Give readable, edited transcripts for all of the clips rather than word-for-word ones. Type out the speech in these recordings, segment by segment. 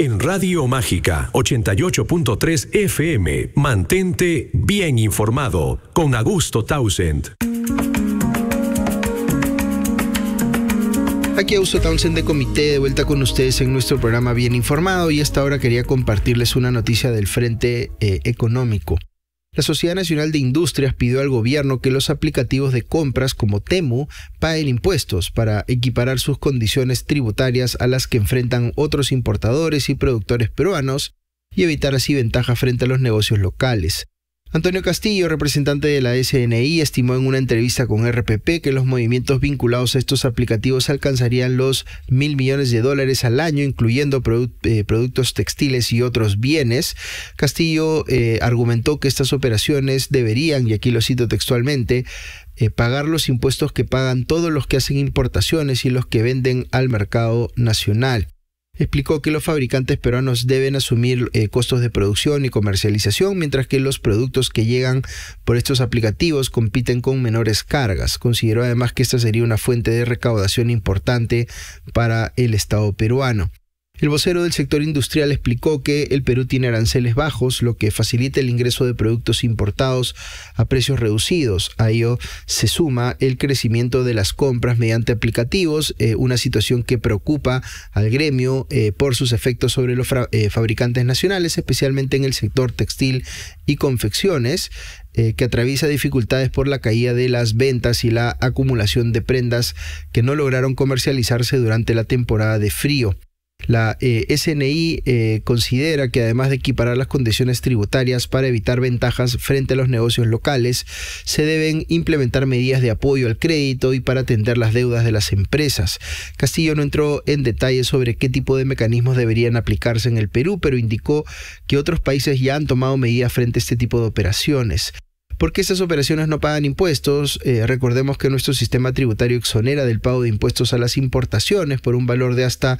En Radio Mágica 88.3 FM, mantente bien informado con Augusto Townsend. Aquí Augusto Townsend de Comité, de vuelta con ustedes en nuestro programa Bien Informado, y a esta hora quería compartirles una noticia del frente económico. La Sociedad Nacional de Industrias pidió al gobierno que los aplicativos de compras como Temu paguen impuestos para equiparar sus condiciones tributarias a las que enfrentan otros importadores y productores peruanos y evitar así ventaja frente a los negocios locales. Antonio Castillo, representante de la SNI, estimó en una entrevista con RPP que los movimientos vinculados a estos aplicativos alcanzarían los $1.000 millones al año, incluyendo productos textiles y otros bienes. Castillo argumentó que estas operaciones deberían, y aquí lo cito textualmente, pagar los impuestos que pagan todos los que hacen importaciones y los que venden al mercado nacional. Explicó que los fabricantes peruanos deben asumir costos de producción y comercialización, mientras que los productos que llegan por estos aplicativos compiten con menores cargas. Consideró además que esta sería una fuente de recaudación importante para el Estado peruano. El vocero del sector industrial explicó que el Perú tiene aranceles bajos, lo que facilita el ingreso de productos importados a precios reducidos. A ello se suma el crecimiento de las compras mediante aplicativos, una situación que preocupa al gremio por sus efectos sobre los fabricantes nacionales, especialmente en el sector textil y confecciones, que atraviesa dificultades por la caída de las ventas y la acumulación de prendas que no lograron comercializarse durante la temporada de frío. La SNI considera que además de equiparar las condiciones tributarias para evitar ventajas frente a los negocios locales, se deben implementar medidas de apoyo al crédito y para atender las deudas de las empresas. Castillo no entró en detalle sobre qué tipo de mecanismos deberían aplicarse en el Perú, pero indicó que otros países ya han tomado medidas frente a este tipo de operaciones. ¿Por qué estas operaciones no pagan impuestos? Recordemos que nuestro sistema tributario exonera del pago de impuestos a las importaciones por un valor de hasta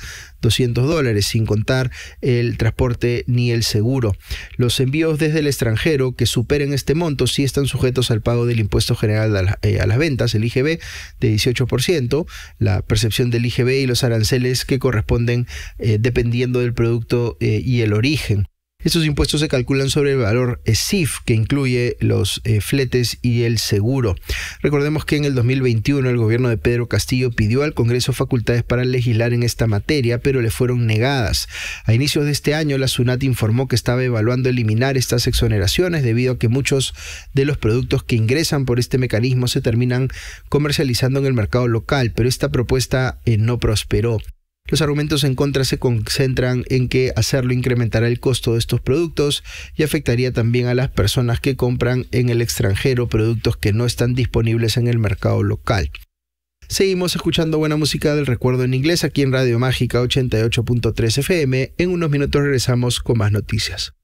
$200, sin contar el transporte ni el seguro. Los envíos desde el extranjero que superen este monto sí están sujetos al pago del impuesto general a las ventas, el IGB, de 18%, la percepción del IGB y los aranceles que corresponden dependiendo del producto y el origen. Estos impuestos se calculan sobre el valor CIF, que incluye los fletes y el seguro. Recordemos que en el 2021 el gobierno de Pedro Castillo pidió al Congreso facultades para legislar en esta materia, pero le fueron negadas. A inicios de este año, la SUNAT informó que estaba evaluando eliminar estas exoneraciones debido a que muchos de los productos que ingresan por este mecanismo se terminan comercializando en el mercado local, pero esta propuesta no prosperó. Los argumentos en contra se concentran en que hacerlo incrementará el costo de estos productos y afectaría también a las personas que compran en el extranjero productos que no están disponibles en el mercado local. Seguimos escuchando buena música del recuerdo en inglés aquí en Radio Mágica 88.3 FM. En unos minutos regresamos con más noticias.